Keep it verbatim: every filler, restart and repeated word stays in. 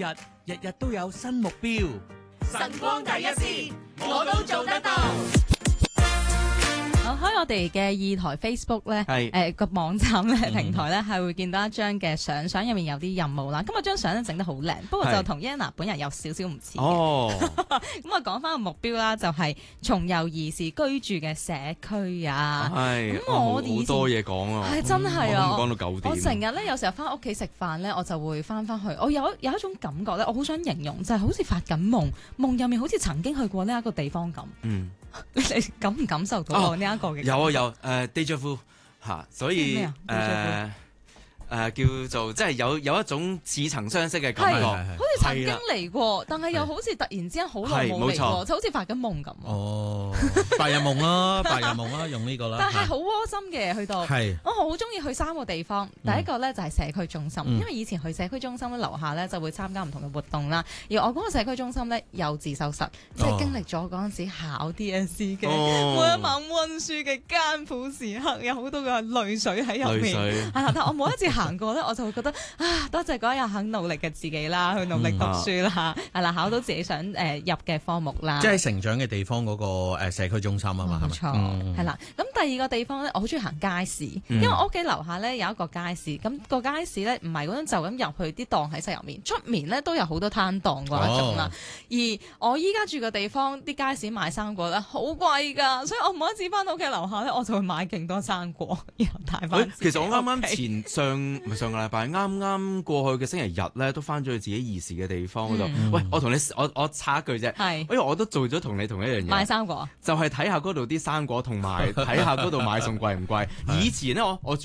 日，日日都有新目標。 晨光第一線，我都做得到。 我開我哋嘅二台 Facebook 咧， 係誒個網站咧平台咧係會見到一張嘅相，相入面有啲任務啦。咁啊張相咧整得好靚，不過就同 Yana 本人有少少唔似嘅。 哦， 咁啊講翻個目標啦，就係重遊兒時居住嘅社區啊。 係咁我好以前多嘢講啊， 係真係啊！ 講到九點。 我成日咧有時候翻屋企食飯咧，我就會翻翻去。我有有一種感覺咧，我好想形容就係、是、好似發緊夢，夢入面好似曾經去過呢一個地方咁。 嗯。 你感唔感受到我呢一個嘅？ 有啊有，誒 déjà vu 嚇，所以咩啊誒 déjà vu？ 誒叫做即係有有一種似曾相識嘅感覺， 好似曾經嚟過，但係又好似突然之間好耐冇嚟過，就好似發緊夢咁。 哦，白日夢啦，白日夢啦，用呢個啦。 但係好窩心嘅，去到係我好中意去三個地方。第一個咧就係社區中心， 嗯因為以前去社區中心咧樓下咧就會參加唔同嘅活動啦。而我嗰個社區中心咧有自修室，即係經歷咗嗰陣時考 D S C 嘅哦每一晚溫書嘅艱苦時刻，有好多嘅淚水喺入面。 淚水係啦，但我每一次行過咧，我就會覺得啊，多謝嗰一日肯努力嘅自己啦，去努力讀書啦，係啦，考到自己想誒入嘅科目啦。 即係成長嘅地方嗰個誒社區中心啊嘛， 冇錯， 嗯係啦。咁第二個地方咧，我好中意行街市，因為我屋企樓下咧有一個街市，咁個街市咧唔係嗰種就咁入去啲檔喺晒入面，出面咧都有好多攤檔嗰一種啦。 哦而我依家住嘅地方，啲街市賣生果咧好貴㗎，所以我每一次翻到屋企樓下咧，我就會買勁多生果，然後帶翻。 喂，其實我啱啱前上唔係上個禮拜，啱啱過去嘅星期日咧，都翻咗去自己兒時嘅地方嗰度。 嗯喂，我同你我我插一句啫， 係因為我都做咗同你同一樣嘢， 買生果， 就係睇下嗰度啲生果同埋睇下嗰度買餸貴唔貴。以前咧，我我。